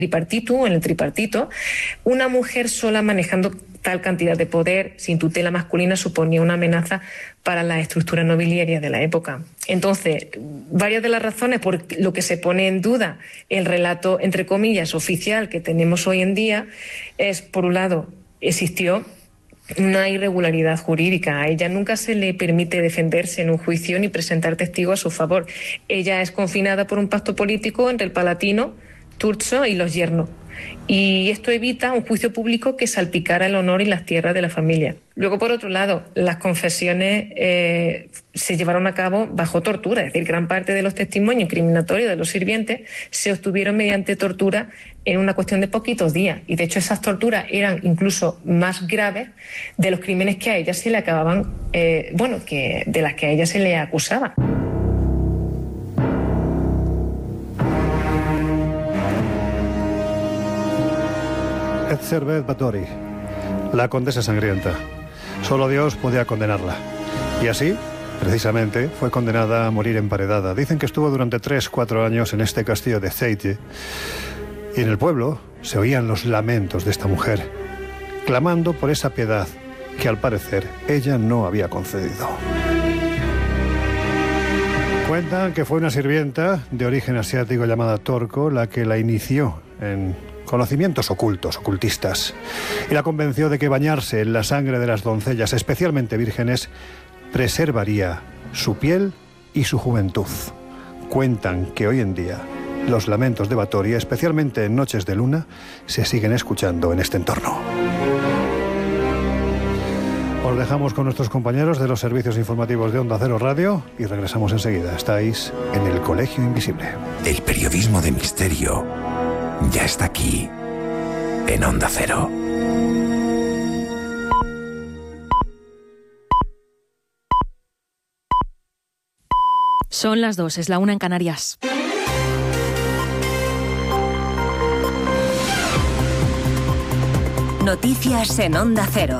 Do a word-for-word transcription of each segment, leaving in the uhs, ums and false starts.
tripartito o en el tripartito, una mujer sola manejando tal cantidad de poder sin tutela masculina suponía una amenaza para las estructuras nobiliarias de la época. Entonces, varias de las razones por lo que se pone en duda el relato, entre comillas, oficial que tenemos hoy en día es, por un lado, existió una irregularidad jurídica. A ella nunca se le permite defenderse en un juicio ni presentar testigos a su favor. Ella es confinada por un pacto político entre el Palatino, Turzo y los yernos. Y esto evita un juicio público que salpicara el honor y las tierras de la familia. Luego, por otro lado, las confesiones eh, se llevaron a cabo bajo tortura, es decir, gran parte de los testimonios incriminatorios de los sirvientes se obtuvieron mediante tortura en una cuestión de poquitos días. Y de hecho esas torturas eran incluso más graves de los crímenes que a ella se le acababan, eh, bueno, que de las que a ella se le acusaba. Etxerbet Báthory, la condesa sangrienta. Solo Dios podía condenarla. Y así, precisamente, fue condenada a morir emparedada. Dicen que estuvo durante tres, cuatro años en este castillo de Ceuta. Y en el pueblo se oían los lamentos de esta mujer, clamando por esa piedad que al parecer ella no había concedido. Cuentan que fue una sirvienta de origen asiático llamada Torco la que la inició en conocimientos ocultos, ocultistas, y la convenció de que bañarse en la sangre de las doncellas, especialmente vírgenes, preservaría su piel y su juventud. Cuentan que hoy en día los lamentos de Báthory, especialmente en noches de luna, se siguen escuchando en este entorno. Os dejamos con nuestros compañeros de los servicios informativos de Onda Cero Radio y regresamos enseguida. Estáis en el Colegio Invisible. El periodismo de misterio ya está aquí, en Onda Cero. Son las dos, es la una en Canarias. Noticias en Onda Cero.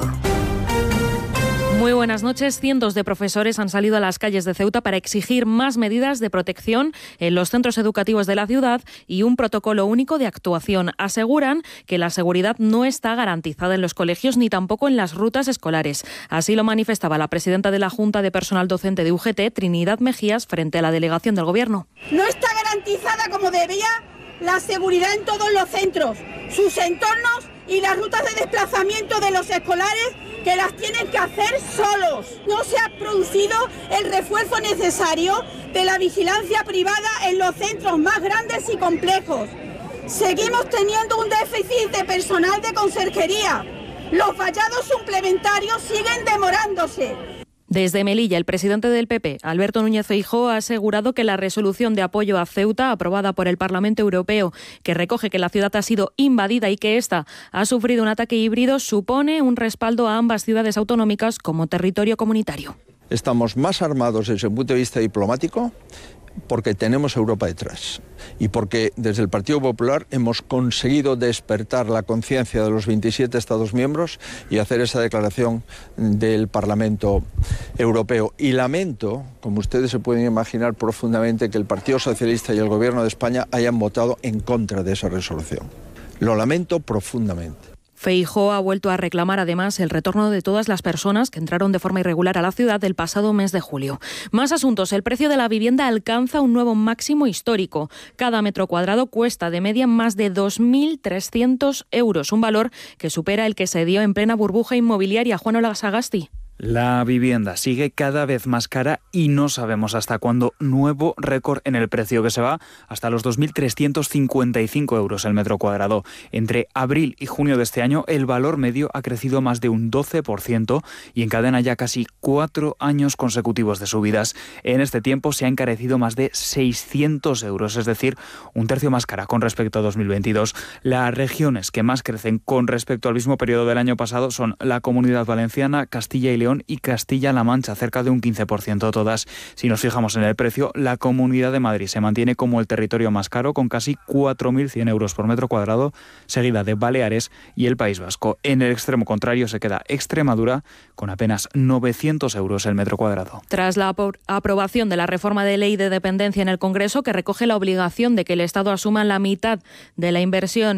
Muy buenas noches. Cientos de profesores han salido a las calles de Ceuta para exigir más medidas de protección en los centros educativos de la ciudad y un protocolo único de actuación. Aseguran que la seguridad no está garantizada en los colegios ni tampoco en las rutas escolares. Así lo manifestaba la presidenta de la Junta de Personal Docente de U G T, Trinidad Mejías, frente a la delegación del Gobierno. No está garantizada como debía la seguridad en todos los centros, sus entornos y las rutas de desplazamiento de los escolares, que las tienen que hacer solos. No se ha producido el refuerzo necesario de la vigilancia privada en los centros más grandes y complejos. Seguimos teniendo un déficit de personal de conserjería. Los vallados suplementarios siguen demorándose. Desde Melilla, el presidente del P P, Alberto Núñez Feijóo, ha asegurado que la resolución de apoyo a Ceuta, aprobada por el Parlamento Europeo, que recoge que la ciudad ha sido invadida y que ésta ha sufrido un ataque híbrido, supone un respaldo a ambas ciudades autonómicas como territorio comunitario. Estamos más armados desde el punto de vista diplomático porque tenemos Europa detrás y porque desde el Partido Popular hemos conseguido despertar la conciencia de los veintisiete Estados miembros y hacer esa declaración del Parlamento Europeo. Y lamento, como ustedes se pueden imaginar profundamente, que el Partido Socialista y el Gobierno de España hayan votado en contra de esa resolución. Lo lamento profundamente. Feijóo ha vuelto a reclamar además el retorno de todas las personas que entraron de forma irregular a la ciudad el pasado mes de julio. Más asuntos. El precio de la vivienda alcanza un nuevo máximo histórico. Cada metro cuadrado cuesta de media más de dos mil trescientos euros, un valor que supera el que se dio en plena burbuja inmobiliaria. Juan Olasagasti. La vivienda sigue cada vez más cara y no sabemos hasta cuándo. Nuevo récord en el precio, que se va hasta los dos mil trescientos cincuenta y cinco euros el metro cuadrado. Entre abril y junio de este año, el valor medio ha crecido más de un doce por ciento y encadena ya casi cuatro años consecutivos de subidas. En este tiempo se ha encarecido más de seiscientos euros, es decir, un tercio más cara con respecto a dos mil veintidós. Las regiones que más crecen con respecto al mismo periodo del año pasado son la Comunidad Valenciana, Castilla y León y Castilla-La Mancha, cerca de un quince por ciento todas. Si nos fijamos en el precio, la Comunidad de Madrid se mantiene como el territorio más caro, con casi cuatro mil cien euros por metro cuadrado, seguida de Baleares y el País Vasco. En el extremo contrario se queda Extremadura, con apenas novecientos euros el metro cuadrado. Tras la aprobación de la reforma de ley de dependencia en el Congreso, que recoge la obligación de que el Estado asuma la mitad de la inversión